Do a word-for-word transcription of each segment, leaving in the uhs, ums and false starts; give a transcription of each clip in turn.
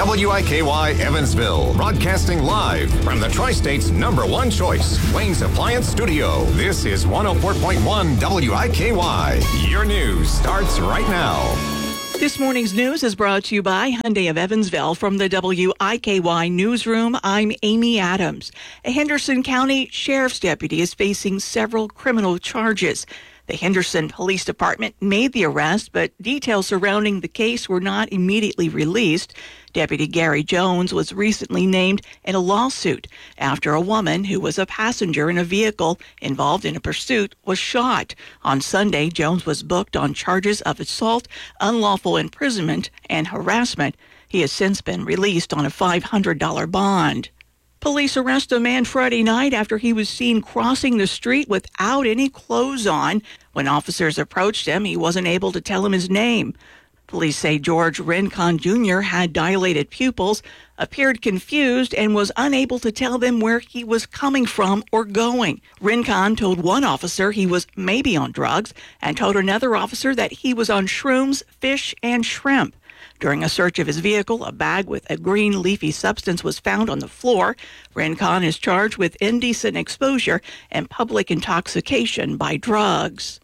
W I K Y Evansville, broadcasting live from the Tri-State's number one choice, Wayne's Appliance Studio. This is one oh four point one W I K Y. Your news starts right now. This morning's news is brought to you by Hyundai of Evansville. From the W I K Y newsroom, I'm Amy Adams. A Henderson County Sheriff's deputy is facing several criminal charges. The Henderson Police Department made the arrest, but details surrounding the case were not immediately released. Deputy Gary Jones was recently named in a lawsuit after a woman who was a passenger in a vehicle involved in a pursuit was shot. On Sunday, Jones was booked on charges of assault, unlawful imprisonment, and harassment. He has since been released on a five hundred dollars bond. Police arrest a man Friday night after he was seen crossing the street without any clothes on. When officers approached him, he wasn't able to tell them his name. Police say George Rincon Junior had dilated pupils, appeared confused, and was unable to tell them where he was coming from or going. Rincon told one officer he was maybe on drugs and told another officer that he was on shrooms, fish, and shrimp. During a search of his vehicle, a bag with a green leafy substance was found on the floor. Rincon is charged with indecent exposure and public intoxication by drugs.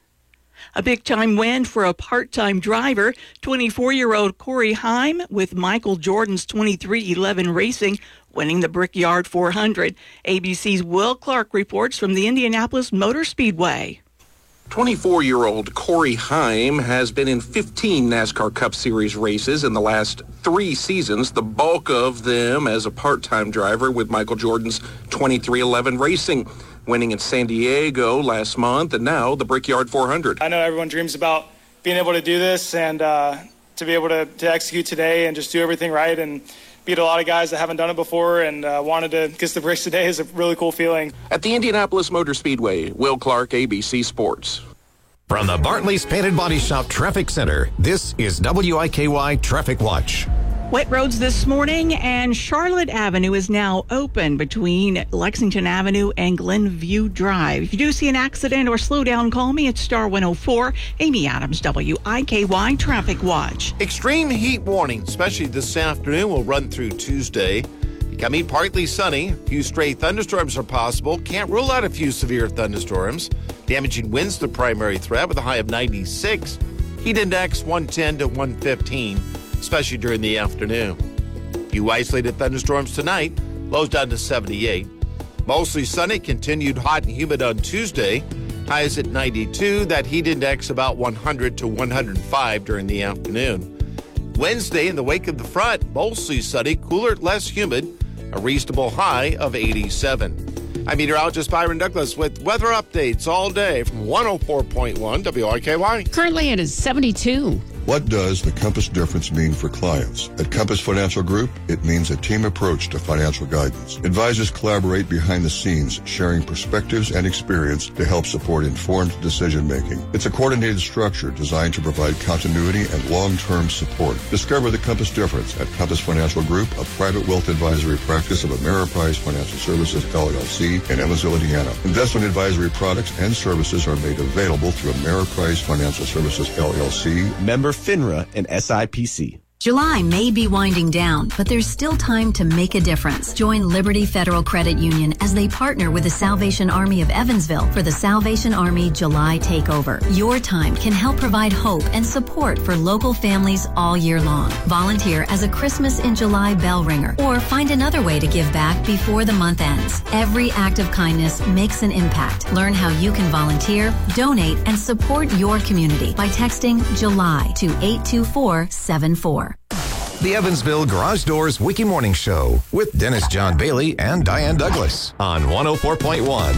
A big-time win for a part-time driver, twenty-four-year-old Corey Heim with Michael Jordan's twenty-three eleven Racing, winning the Brickyard four hundred. A B C's Will Clark reports from the Indianapolis Motor Speedway. twenty-four-year-old Corey Heim has been in fifteen NASCAR Cup Series races in the last three seasons, the bulk of them as a part-time driver with Michael Jordan's twenty-three eleven Racing, winning in San Diego last month, and now the Brickyard four hundred. I know everyone dreams about being able to do this and uh, to be able to, to execute today and just do everything right and beat a lot of guys that haven't done it before and uh, wanted to kiss the bricks today is a really cool feeling. At the Indianapolis Motor Speedway, Will Clark, A B C Sports. From the Bartley's Painted Body Shop Traffic Center, this is W I K Y Traffic Watch. Wet roads this morning, and Charlotte Avenue is now open between Lexington Avenue and Glenview Drive. If you do see an accident or slow down, call me at Star one oh four. Amy Adams, W I K Y Traffic Watch. Extreme heat warning, especially this afternoon, will run through Tuesday. Becoming partly sunny. A few stray thunderstorms are possible. Can't rule out a few severe thunderstorms. Damaging winds the primary threat with a high of ninety-six. Heat index one ten to one fifteen. Especially during the afternoon. A few isolated thunderstorms tonight, lows down to seventy-eight. Mostly sunny, continued hot and humid on Tuesday. Highs at ninety-two, that heat index about one hundred to one hundred five during the afternoon. Wednesday, in the wake of the front, mostly sunny, cooler, less humid, a reasonable high of eighty-seven. I'm meteorologist Byron Douglas with weather updates all day from one oh four point one W I K Y. Currently it is seventy-two. What does the Compass difference mean for clients? At Compass Financial Group, it means a team approach to financial guidance. Advisors collaborate behind the scenes, sharing perspectives and experience to help support informed decision-making. It's a coordinated structure designed to provide continuity and long-term support. Discover the Compass difference at Compass Financial Group, a private wealth advisory practice of Ameriprise Financial Services, L L C, in Evansville, Indiana. Investment advisory products and services are made available through Ameriprise Financial Services, L L C. Member FINRA and S I P C. July may be winding down, but there's still time to make a difference. Join Liberty Federal Credit Union as they partner with the Salvation Army of Evansville for the Salvation Army July Takeover. Your time can help provide hope and support for local families all year long. Volunteer as a Christmas in July bell ringer, or find another way to give back before the month ends. Every act of kindness makes an impact. Learn how you can volunteer, donate, and support your community by texting July to eight two four seven four. The Evansville Garage Doors Wiki Morning Show with Dennis John Bailey and Diane Douglas on one oh four point one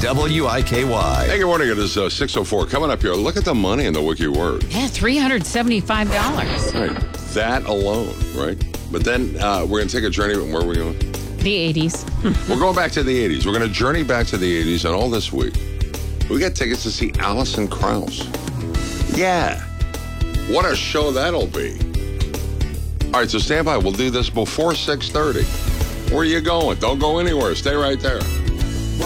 W I K Y. Hey, good morning. It is uh, six oh four. Coming up here, look at the money in the Wiki Word. Yeah, three hundred seventy-five dollars. Right. That alone, right? But then uh, we're going to take a journey. Where are we going? The eighties. We're going back to the eighties. We're going to journey back to the eighties, and all this week, we got tickets to see Alison Krauss. Yeah. What a show that'll be. All right, so stand by. We'll do this before six thirty. Where are you going? Don't go anywhere. Stay right there.